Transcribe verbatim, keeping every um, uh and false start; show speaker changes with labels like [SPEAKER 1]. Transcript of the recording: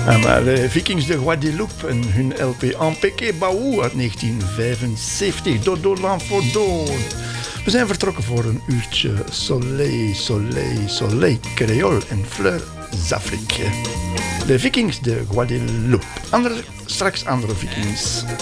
[SPEAKER 1] En maar de Vikings de Guadeloupe en hun L P Empeke Baou uit negentien vijfenzeventig. Dodo l'Enfant. We zijn vertrokken voor een uurtje Soleil, Soleil, Soleil, Creole en Fleurs Afrique. De Vikings de Guadeloupe. Andere, straks andere Vikings.